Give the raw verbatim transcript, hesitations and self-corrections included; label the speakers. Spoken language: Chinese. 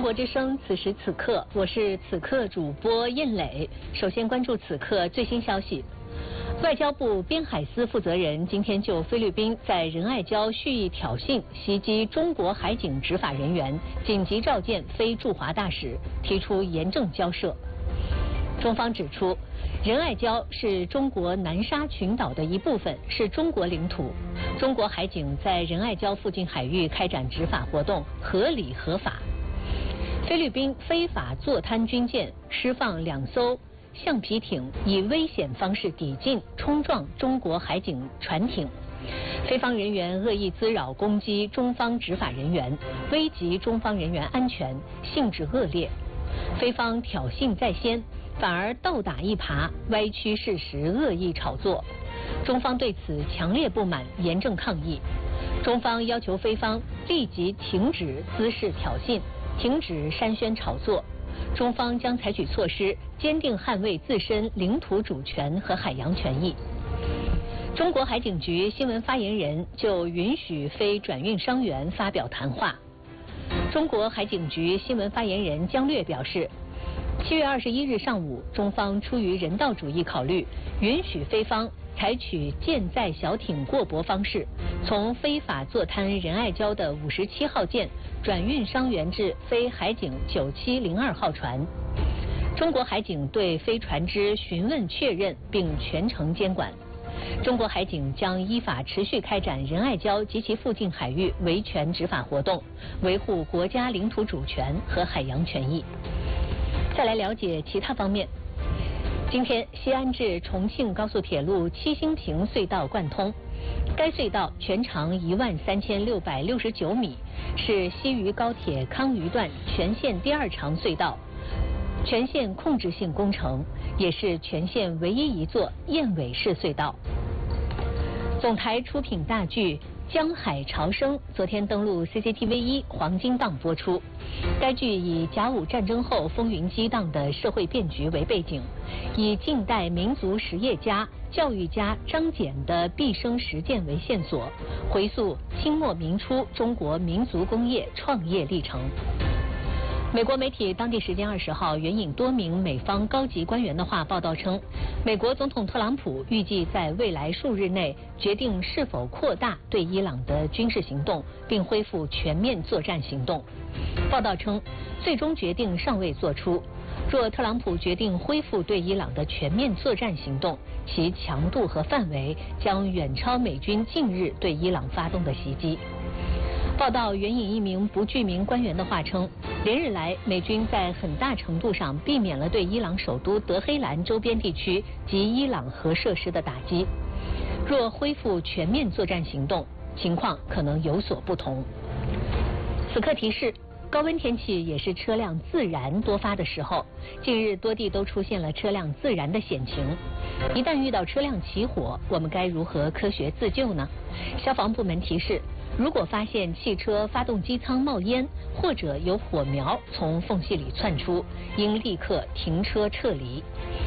Speaker 1: 国之声，此时此刻，我是此刻主播燕磊。首先关注此刻最新消息。外交部边海司负责人今天就菲律宾在仁爱礁蓄意挑衅、袭击中国海警执法人员，紧急召见菲驻华大使，提出严正交涉。中方指出，仁爱礁是中国南沙群岛的一部分，是中国领土。中国海警在仁爱礁附近海域开展执法活动，合理合法。菲律宾非法坐滩军舰释放两艘橡皮艇，以危险方式抵近冲撞中国海警船艇。菲方人员恶意滋扰攻击中方执法人员，危及中方人员安全，性质恶劣。菲方挑衅在先，反而倒打一耙，歪曲事实，恶意炒作。中方对此强烈不满，严正抗议。中方要求菲方立即停止滋事挑衅，停止煽宣炒作。中方将采取措施，坚定捍卫自身领土主权和海洋权益。中国海警局新闻发言人就允许非转运伤员发表谈话。中国海警局新闻发言人姜略表示，七月二十一日上午，中方出于人道主义考虑，允许菲方采取舰载小艇过驳方式，从非法坐滩仁爱礁的五十七号舰转运伤员至菲海警九七零二号船。中国海警对菲船只询问确认，并全程监管。中国海警将依法持续开展仁爱礁及其附近海域维权执法活动，维护国家领土主权和海洋权益。再来了解其他方面。今天，西安至重庆高速铁路七星坪隧道贯通，该隧道全长一万三千六百六十九米，是西渝高铁康渝段全线第二长隧道，全线控制性工程，也是全线唯一一座燕尾式隧道。总台出品大剧《江海潮生》昨天登陆 C C T V 一黄金档播出。该剧以甲午战争后风云激荡的社会变局为背景，以近代民族实业家、教育家张謇的毕生实践为线索，回溯清末民初中国民族工业创业历程。美国媒体当地时间二十号援引多名美方高级官员的话报道称，美国总统特朗普预计在未来数日内决定是否扩大对伊朗的军事行动，并恢复全面作战行动。报道称，最终决定尚未做出，若特朗普决定恢复对伊朗的全面作战行动，其强度和范围将远超美军近日对伊朗发动的袭击。报道援引一名不具名官员的话称，连日来美军在很大程度上避免了对伊朗首都德黑兰周边地区及伊朗核设施的打击。若恢复全面作战行动，情况可能有所不同。此刻提示，高温天气也是车辆自燃多发的时候，近日多地都出现了车辆自燃的险情。一旦遇到车辆起火，我们该如何科学自救呢？消防部门提示，如果发现汽车发动机舱冒烟，或者有火苗从缝隙里窜出，应立刻停车撤离。